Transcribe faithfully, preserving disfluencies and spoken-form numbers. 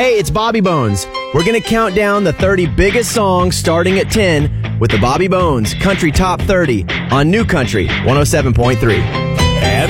Hey, it's Bobby Bones. We're going to count down the thirty biggest songs starting at ten with the Bobby Bones Country Top thirty on New Country one oh seven point three. And